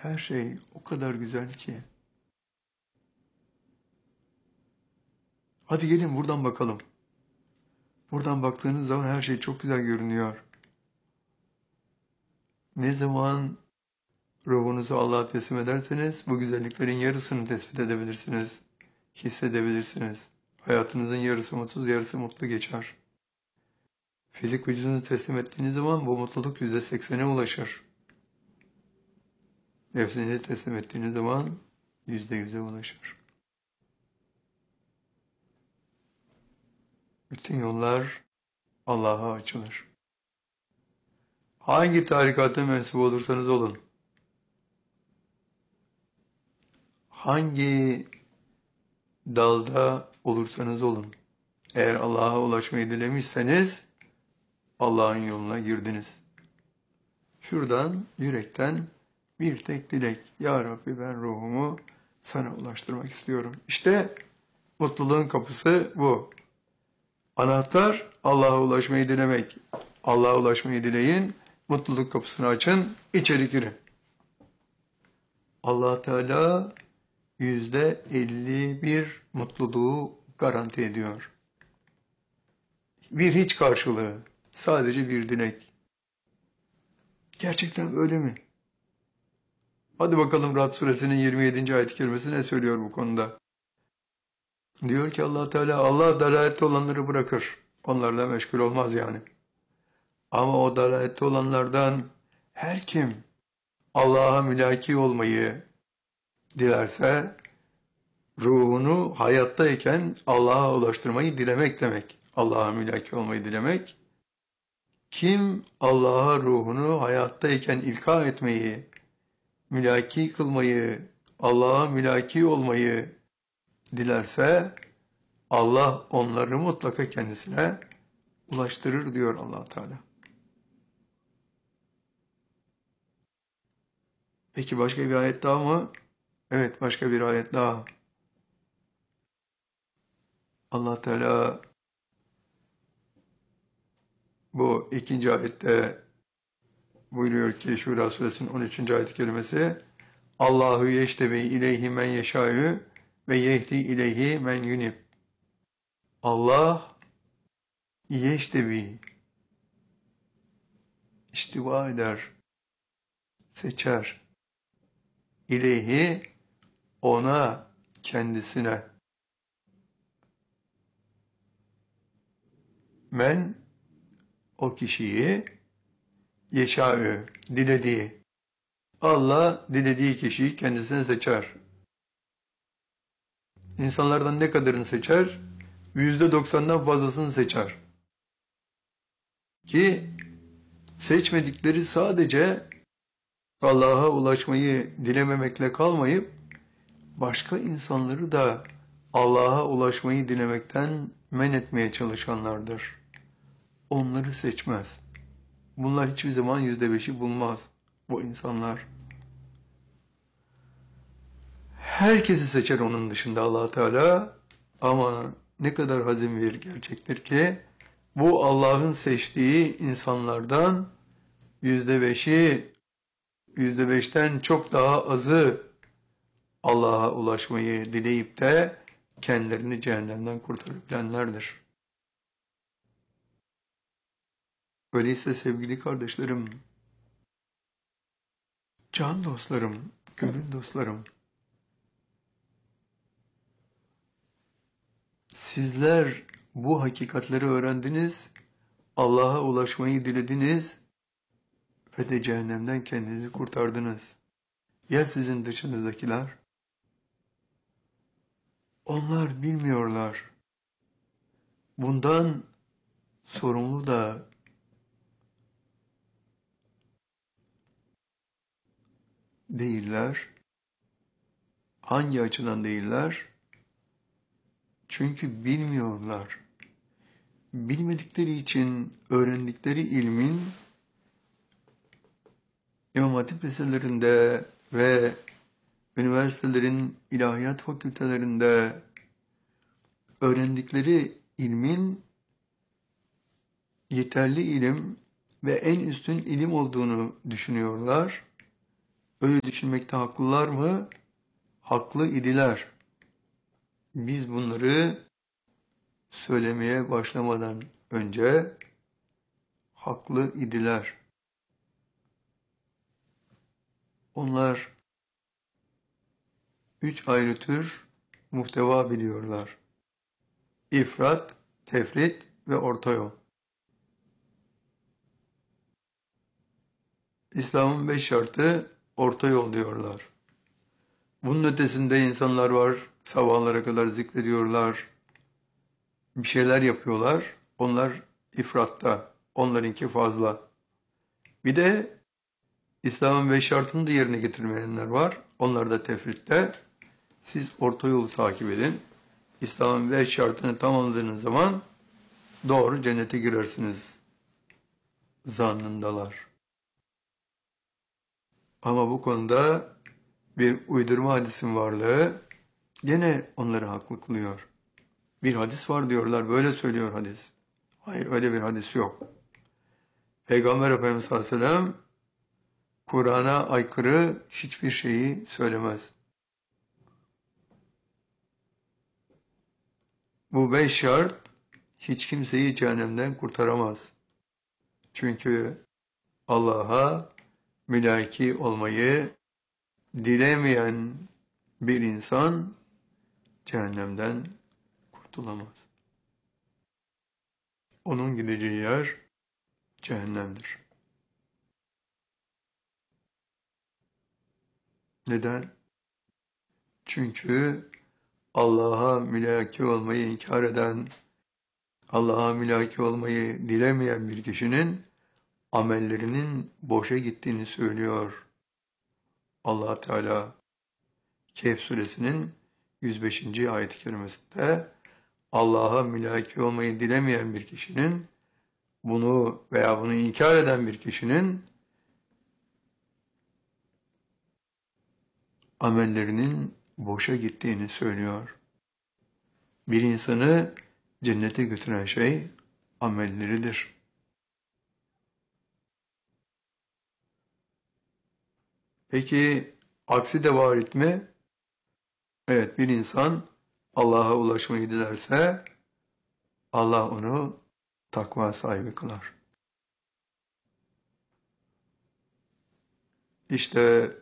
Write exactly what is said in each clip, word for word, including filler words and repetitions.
Her şey o kadar güzel ki. Hadi gelin buradan bakalım. Buradan baktığınız zaman her şey çok güzel görünüyor. Ne zaman ruhunuzu Allah'a teslim ederseniz bu güzelliklerin yarısını tespit edebilirsiniz, hissedebilirsiniz. Hayatınızın yarısı mutsuz, yarısı mutlu geçer. Fizik vücudunuzu teslim ettiğiniz zaman bu mutluluk yüzde seksene ulaşır. Nefsinizi teslim ettiğiniz zaman yüzde yüze ulaşır. Bütün yollar Allah'a açılır. Hangi tarikata mensup olursanız olun, hangi dalda olursanız olun, eğer Allah'a ulaşmayı dilemişseniz Allah'ın yoluna girdiniz. Şuradan, yürekten bir tek dilek. Ya Rabbi, ben ruhumu sana ulaştırmak istiyorum. İşte mutluluğun kapısı bu. Anahtar Allah'a ulaşmayı dilemek. Allah'a ulaşmayı dileyin, mutluluk kapısını açın, içeri girin. Allah Teala yüzde elli bir mutluluğu garanti ediyor. Bir hiç karşılığı, sadece bir dilek. Gerçekten öyle mi? Hadi bakalım Ra'd suresinin yirmi yedinci ayet-i kerimesi ne söylüyor bu konuda? Diyor ki Allah Teala, Allah dalalette olanları bırakır. Onlarla meşgul olmaz yani. Ama o dalalette olanlardan her kim Allah'a mülaki olmayı dilerse, ruhunu hayattayken Allah'a ulaştırmayı dilemek demek. Allah'a mülaki olmayı dilemek. Kim Allah'a ruhunu hayattayken ilka etmeyi, mülaki kılmayı, Allah'a mülaki olmayı dilerse, Allah onları mutlaka kendisine ulaştırır diyor Allah Teala. Peki başka bir ayet daha mı? Evet, başka bir ayet daha. Allah Teala bu ikinci ayette buyuruyor ki Şura suresinin on üçüncü ayet-i kerimesi, Allahu yeştebi ileyhi men yeşâ'ü ve yehdi ileyhi men yunib. Allah yeştebi, istiva eder, seçer. İleyhi, ona, kendisine. Men, o kişiyi, yeşâ'ü, dilediği. Allah dilediği kişiyi kendisine seçer. İnsanlardan ne kadarını seçer? Yüzde doksandan fazlasını seçer. Ki seçmedikleri sadece Allah'a ulaşmayı dilememekle kalmayıp, başka insanları da Allah'a ulaşmayı dilemekten men etmeye çalışanlardır. Onları seçmez. Bunlar hiçbir zaman yüzde beşi bulmaz, bu insanlar. Herkesi seçer onun dışında Allah Teala, ama ne kadar hazin bir gerçektir ki, bu Allah'ın seçtiği insanlardan yüzde beşi, yüzde beşten çok daha azı Allah'a ulaşmayı dileyip de kendilerini cehennemden kurtarabilenlerdir. Öyleyse sevgili kardeşlerim, can dostlarım, gönül dostlarım, sizler bu hakikatleri öğrendiniz, Allah'a ulaşmayı dilediniz ve de cehennemden kendinizi kurtardınız. Ya sizin dışınızdakiler? Onlar bilmiyorlar. Bundan sorumlu da değiller. Hangi açıdan değiller? Çünkü bilmiyorlar. Bilmedikleri için öğrendikleri ilmin İmam Hatip liselerinde ve üniversitelerin ilahiyat fakültelerinde öğrendikleri ilmin yeterli ilim ve en üstün ilim olduğunu düşünüyorlar. Öyle düşünmekte haklılar mı? Haklı idiler. Biz bunları söylemeye başlamadan önce haklı idiler. Onlar üç ayrı tür muhteva biliyorlar. İfrat, tefrit ve orta yol. İslam'ın beş şartı orta yol diyorlar. Bunun ötesinde insanlar var, sabahlara kadar zikrediyorlar, bir şeyler yapıyorlar. Onlar ifratta, onlarınki fazla. Bir de İslam'ın beş şartını da yerine getirmeyenler var. Onlar da tefritte. Siz orta yolu takip edin. İslam'ın beş şartını tamamladığınız zaman doğru cennete girersiniz zannındalar. Ama bu konuda bir uydurma hadisin varlığı gene onları haklı kılıyor. Bir hadis var diyorlar, böyle söylüyor hadis. Hayır, öyle bir hadis yok. Peygamber Efendimiz sallallahu aleyhi ve sellem Kur'an'a aykırı hiçbir şeyi söylemez. Bu beş şart hiç kimseyi cehennemden kurtaramaz. Çünkü Allah'a mülaki olmayı dilemeyen bir insan cehennemden kurtulamaz. Onun gideceği yer cehennemdir. Neden? Çünkü Allah'a mülaki olmayı inkar eden, Allah'a mülaki olmayı dilemeyen bir kişinin amellerinin boşa gittiğini söylüyor Allah Teala. Kehf suresinin yüz beşinci ayet-i kerimesinde Allah'a mülaki olmayı dilemeyen bir kişinin, bunu veya bunu inkar eden bir kişinin amellerinin boşa gittiğini söylüyor. Bir insanı cennete götüren şey amelleridir. Peki aksi de varit mi? Evet, bir insan Allah'a ulaşmayı dilerse Allah onu takva sahibi kılar. İşte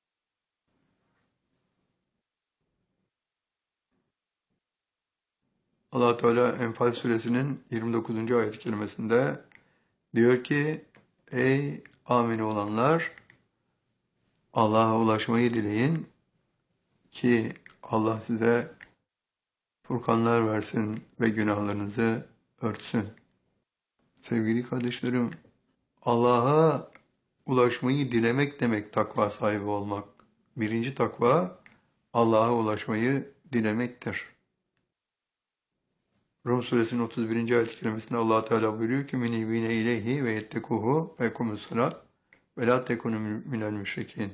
Allah Teala Enfal suresinin yirmi dokuzuncu ayet-i kerimesinde diyor ki: Ey amin olanlar, Allah'a ulaşmayı dileyin ki Allah size furkanlar versin ve günahlarınızı örtsün. Sevgili kardeşlerim, Allah'a ulaşmayı dilemek demek takva sahibi olmak. Birinci takva Allah'a ulaşmayı dilemektir. Rum suresinin otuz birinci ayet-i kerimesinde Allah Teala buyuruyor ki: "Minibine ileyhi ve yettekuhu ve yekumussalat ve la tekunu minel müşrikin."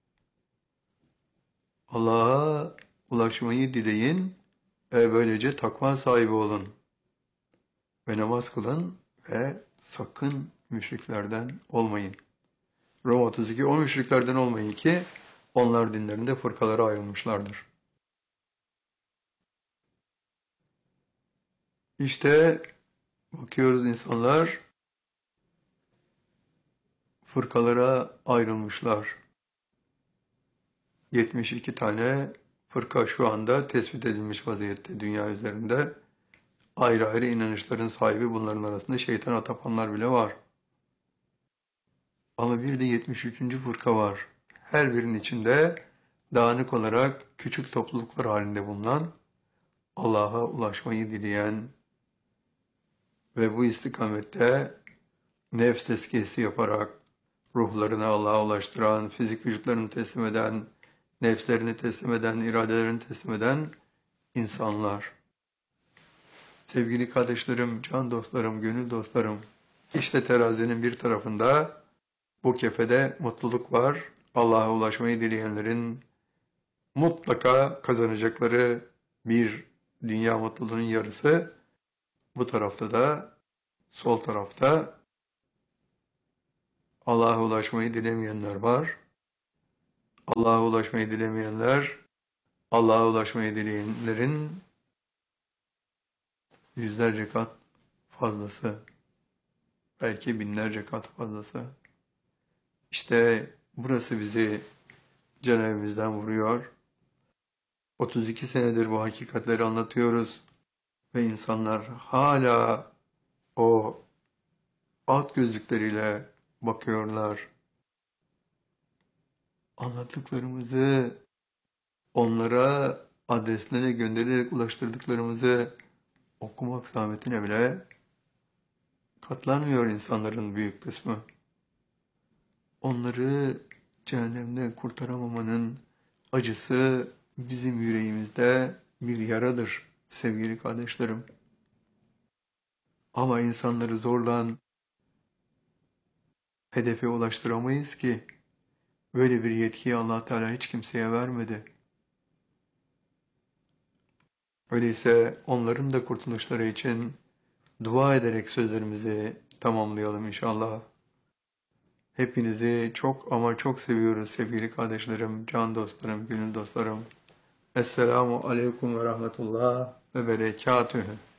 Allah'a ulaşmayı dileyin ve böylece takva sahibi olun. Ve namaz kılın ve sakın müşriklerden olmayın. Rum otuz iki, o müşriklerden olmayın ki onlar dinlerinde fırkalara ayrılmışlardır. İşte bakıyoruz, insanlar fırkalara ayrılmışlar. yetmiş iki tane fırka şu anda tespit edilmiş vaziyette dünya üzerinde. Ayrı ayrı inanışların sahibi, bunların arasında şeytana tapanlar bile var. Ama bir de yetmiş üçüncü fırka var. Her birinin içinde dağınık olarak küçük topluluklar halinde bulunan, Allah'a ulaşmayı dileyen ve bu istikamette nefs tezkiyesi yaparak ruhlarını Allah'a ulaştıran, fizik vücutlarını teslim eden, nefslerini teslim eden, iradelerini teslim eden insanlar. Sevgili kardeşlerim, can dostlarım, gönül dostlarım, işte terazinin bir tarafında bu kefede mutluluk var. Allah'a ulaşmayı dileyenlerin mutlaka kazanacakları bir dünya mutluluğunun yarısı. Bu tarafta da, sol tarafta Allah'a ulaşmayı dilemeyenler var. Allah'a ulaşmayı dilemeyenler, Allah'a ulaşmayı dileyenlerin yüzlerce kat fazlası, belki binlerce kat fazlası. İşte burası bizi can evimizden vuruyor. otuz iki senedir bu hakikatleri anlatıyoruz ve insanlar hala o alt gözlükleriyle bakıyorlar. Anlattıklarımızı onlara adreslerine göndererek ulaştırdıklarımızı okumak zahmetine bile katlanmıyor insanların büyük kısmı. Onları cehennemden kurtaramamanın acısı bizim yüreğimizde bir yaradır sevgili kardeşlerim. Ama insanları zorlan hedefe ulaştıramayız ki. Böyle bir yetkiyi Allah Teala hiç kimseye vermedi. Öyleyse onların da kurtuluşları için dua ederek sözlerimizi tamamlayalım inşallah. Hepinizi çok ama çok seviyoruz sevgili kardeşlerim, can dostlarım, gönül dostlarım. Esselamu Aleyküm ve Rahmetullah ve Berekatühü.